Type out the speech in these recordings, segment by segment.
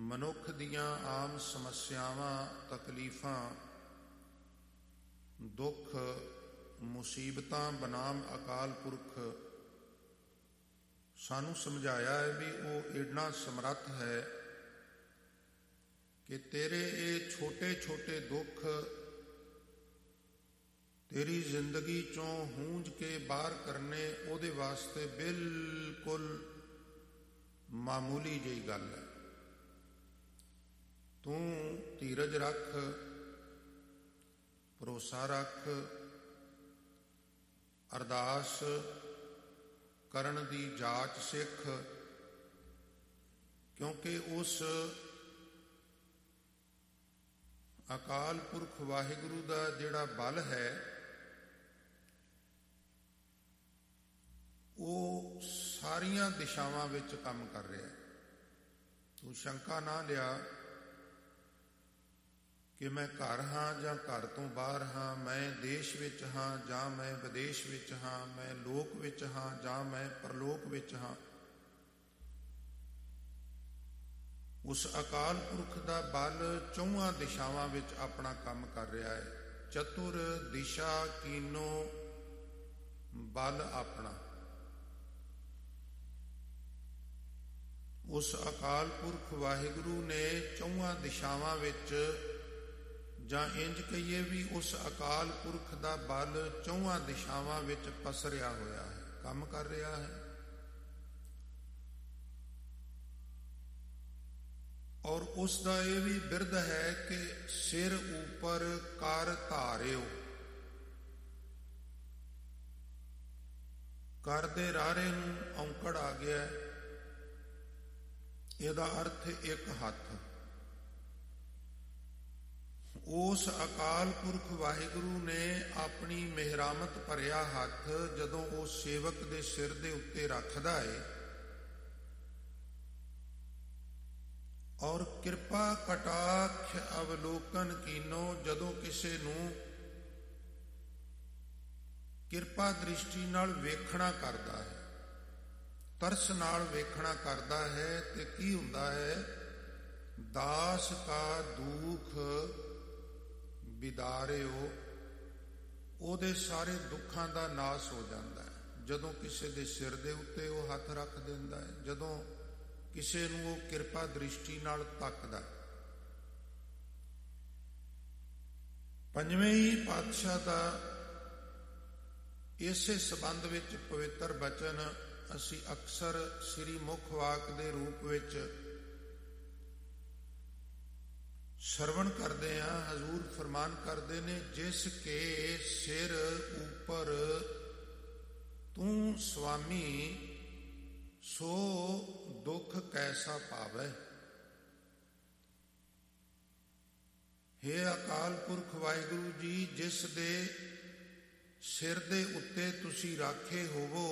ਮਨੁੱਖ ਦੀਆਂ ਆਮ ਸਮੱਸਿਆਵਾਂ, ਤਕਲੀਫਾਂ, ਦੁੱਖ, ਮੁਸੀਬਤਾਂ ਬਨਾਮ ਅਕਾਲ ਪੁਰਖ ਸਾਨੂੰ ਸਮਝਾਇਆ ਹੈ ਵੀ ਉਹ ਇੰਨਾ ਸਮਰੱਥ ਹੈ ਕਿ ਤੇਰੇ ਇਹ ਛੋਟੇ ਛੋਟੇ ਦੁੱਖ ਤੇਰੀ ਜ਼ਿੰਦਗੀ ਚੋਂ ਹੂੰਝ ਕੇ ਬਾਹਰ ਕਰਨੇ ਉਹਦੇ ਵਾਸਤੇ ਬਿਲਕੁਲ ਮਾਮੂਲੀ ਜਿਹੀ ਗੱਲ ਹੈ। ਤੂੰ ਧੀਰਜ ਰੱਖ, ਭਰੋਸਾ ਰੱਖ, ਅਰਦਾਸ ਕਰਨ ਦੀ ਜਾਚ ਸਿੱਖ, ਕਿਉਂਕਿ ਉਸ ਅਕਾਲ ਪੁਰਖ ਵਾਹਿਗੁਰੂ ਦਾ ਜਿਹੜਾ ਬਲ ਹੈ ਉਹ ਸਾਰੀਆਂ ਦਿਸ਼ਾਵਾਂ ਵਿੱਚ ਕੰਮ ਕਰ ਰਿਹਾ ਹੈ। ਤੂੰ ਸ਼ੰਕਾ ਨਾ ਲਿਆ ਕਿ ਮੈਂ ਘਰ ਹਾਂ ਜਾਂ ਘਰ ਤੋਂ ਬਾਹਰ ਹਾਂ, ਮੈਂ ਦੇਸ਼ ਵਿੱਚ ਹਾਂ ਜਾਂ ਮੈਂ ਵਿਦੇਸ਼ ਵਿੱਚ ਹਾਂ, ਮੈਂ ਲੋਕ ਵਿੱਚ ਹਾਂ ਜਾਂ ਮੈਂ ਪਰਲੋਕ ਵਿੱਚ ਹਾਂ। ਉਸ ਅਕਾਲ ਪੁਰਖ ਦਾ ਬਲ ਚੌਹਾਂ ਦਿਸ਼ਾਵਾਂ ਵਿੱਚ ਆਪਣਾ ਕੰਮ ਕਰ ਰਿਹਾ ਹੈ। ਚਤੁਰ ਦਿਸ਼ਾ ਕੀਨੋ ਬਲ ਆਪਣਾ। ਉਸ ਅਕਾਲ ਪੁਰਖ ਵਾਹਿਗੁਰੂ ਨੇ ਚੌਹਾਂ ਦਿਸ਼ਾਵਾਂ ਵਿੱਚ, ਜਾਂ ਇੰਜ ਕਹੀਏ ਵੀ ਉਸ ਅਕਾਲ ਪੁਰਖ ਦਾ ਬਲ ਚੌਹਾਂ ਦਿਸ਼ਾਵਾਂ ਵਿੱਚ ਪਸਰਿਆ ਹੋਇਆ ਹੈ, ਕੰਮ ਕਰ ਰਿਹਾ ਹੈ। ਔਰ ਉਸ ਦਾ ਇਹ ਵੀ ਬਿਰਧ ਹੈ ਕਿ ਸਿਰ ਉੱਪਰ ਕਰ ਧਾਰਿਓ। ਕਰ ਦੇ ਰਾਰੇ ਨੂੰ ਔਂਕੜ ਆ ਗਿਆ, ਇਹਦਾ ਅਰਥ ਇੱਕ ਹੱਥ। ਉਸ ਅਕਾਲ ਪੁਰਖ ਵਾਹਿਗੁਰੂ ਨੇ ਆਪਣੀ ਮਿਹਰਾਮਤ ਭਰਿਆ ਹੱਥ ਜਦੋਂ ਉਹ ਸੇਵਕ ਦੇ ਸਿਰ ਦੇ ਉੱਤੇ ਰੱਖਦਾ ਹੈ ਔਰ ਕਿਰਪਾ ਕਟਾਖ ਅਵਲੋਕਨ ਕੀਨੋ, ਜਦੋਂ ਕਿਸੇ ਨੂੰ ਕਿਰਪਾ ਦ੍ਰਿਸ਼ਟੀ ਨਾਲ ਵੇਖਣਾ ਕਰਦਾ ਹੈ, ਤਰਸ ਨਾਲ ਵੇਖਣਾ ਕਰਦਾ ਹੈ, ਤੇ ਕੀ ਹੁੰਦਾ ਹੈ? ਦਾਸ ਕਾ ਦੁੱਖ ਵਿਦਾਰਿਓ, ਉਹਦੇ ਸਾਰੇ ਦੁੱਖਾਂ ਦਾ ਨਾਸ ਹੋ ਜਾਂਦਾ ਹੈ ਜਦੋਂ ਕਿਸੇ ਦੇ ਸਿਰ ਦੇ ਉੱਤੇ ਉਹ ਹੱਥ ਰੱਖ ਦਿੰਦਾ ਹੈ, ਜਦੋਂ ਕਿਸੇ ਨੂੰ ਉਹ ਕਿਰਪਾ ਦ੍ਰਿਸ਼ਟੀ ਨਾਲ ਤੱਕਦਾ। ਪੰਜਵੇਂ ਹੀ ਪਾਤਸ਼ਾਹ ਦਾ ਇਸੇ ਸੰਬੰਧ ਵਿੱਚ ਪਵਿੱਤਰ ਬਚਨ ਅਸੀਂ ਅਕਸਰ ਸ੍ਰੀ ਮੁਖ ਵਾਕ ਦੇ ਰੂਪ ਵਿੱਚ ਸਰਵਣ ਕਰਦੇ ਹਾਂ। ਹਜ਼ੂਰ ਫਰਮਾਨ ਕਰਦੇ ਨੇ, ਜਿਸ ਕੇ ਸਿਰ ਉੱਪਰ ਤੂੰ ਸੁਆਮੀ, ਸੋ ਦੁੱਖ ਕੈਸਾ ਪਾਵੈ। ਹੇ ਅਕਾਲ ਪੁਰਖ ਵਾਹਿਗੁਰੂ ਜੀ, ਜਿਸ ਦੇ ਸਿਰ ਦੇ ਉੱਤੇ ਤੁਸੀਂ ਰਾਖੇ ਹੋਵੋ,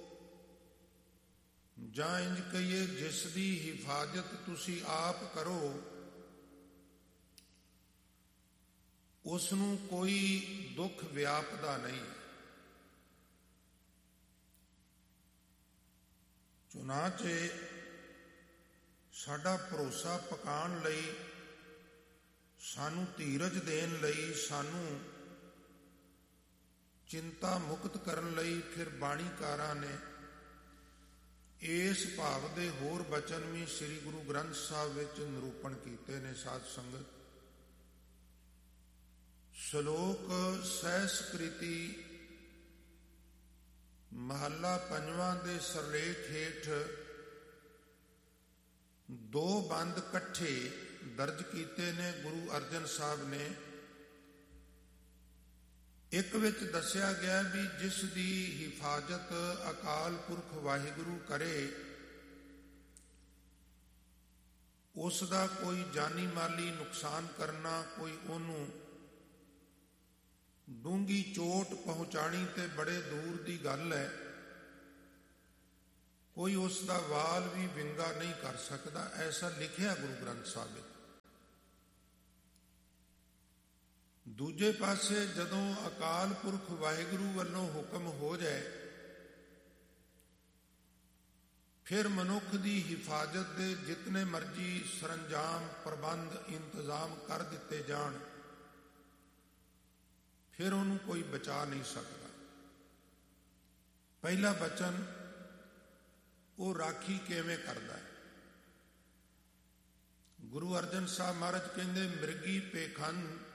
ਜਾਂ ਇੰਜ ਕਹੀਏ ਜਿਸ ਦੀ ਹਿਫਾਜ਼ਤ ਤੁਸੀਂ ਆਪ ਕਰੋ, ਉਸ ਨੂੰ ਕੋਈ ਦੁੱਖ ਵਿਆਪਦਾ ਨਹੀਂ। ਚੁਨਾਚੇ ਸਾਡਾ ਭਰੋਸਾ ਪਕਾਉਣ ਲਈ, ਸਾਨੂੰ ਧੀਰਜ ਦੇਣ ਲਈ, ਸਾਨੂੰ ਚਿੰਤਾ ਮੁਕਤ ਕਰਨ ਲਈ ਫਿਰ ਬਾਣੀਕਾਰਾਂ ਨੇ ਇਸ ਭਾਵ ਦੇ ਹੋਰ ਬਚਨ ਵੀ ਸ੍ਰੀ ਗੁਰੂ ਗ੍ਰੰਥ ਸਾਹਿਬ ਵਿੱਚ ਨਿਰੂਪਣ ਕੀਤੇ ਨੇ। ਸਾਧ ਸੰਗਤ, ਸ਼ਲੋਕ ਸਹਿਸਕ੍ਰਿਤੀ ਮਹੱਲਾ ਪੰਜਵਾਂ ਦੇ ਸਰਲੇਖ ਹੇਠ ਦੋ ਬੰਦ ਇਕੱਠੇ ਦਰਜ ਕੀਤੇ ਨੇ ਗੁਰੂ ਅਰਜਨ ਸਾਹਿਬ ਨੇ। ਇੱਕ ਵਿੱਚ ਦੱਸਿਆ ਗਿਆ ਵੀ ਜਿਸ ਦੀ ਹਿਫਾਜ਼ਤ ਅਕਾਲ ਪੁਰਖ ਵਾਹਿਗੁਰੂ ਕਰੇ, ਉਸ ਦਾ ਕੋਈ ਜਾਨੀ ਮਾਲੀ ਨੁਕਸਾਨ ਕਰਨਾ, ਕੋਈ ਉਹਨੂੰ ਡੂੰਘੀ ਚੋਟ ਪਹੁੰਚਾਣੀ ਤੇ ਬੜੇ ਦੂਰ ਦੀ ਗੱਲ ਹੈ। ਕੋਈ ਉਸ ਦਾ ਵਾਲ ਵੀ ਵਿੰਗਾ ਨਹੀਂ ਕਰ ਸਕਦਾ, ਐਸਾ ਲਿਖਿਆ ਗੁਰੂ ਗ੍ਰੰਥ ਸਾਹਿਬ ਵਿੱਚ। ਦੂਜੇ ਪਾਸੇ ਜਦੋਂ ਅਕਾਲ ਪੁਰਖ ਵਾਹਿਗੁਰੂ ਵੱਲੋਂ ਹੁਕਮ ਹੋ ਜਾਏ, ਫਿਰ ਮਨੁੱਖ ਦੀ ਹਿਫਾਜ਼ਤ ਦੇ ਜਿਤਨੇ ਮਰਜ਼ੀ ਸਰੰਜਾਮ ਪ੍ਰਬੰਧ ਇੰਤਜ਼ਾਮ ਕਰ ਦਿੱਤੇ ਜਾਣ, ਫਿਰ ਉਹਨੂੰ ਕੋਈ ਬਚਾ ਨਹੀਂ ਸਕਦਾ। ਪਹਿਲਾ ਬਚਨ, ਉਹ ਰਾਖੀ ਕਿਵੇਂ ਕਰਦਾ ਹੈ। ਗੁਰੂ ਅਰਜਨ ਸਾਹਿਬ ਮਹਾਰਾਜ ਕਹਿੰਦੇ, ਮਿਰਗੀ ਪੇਖੰਡ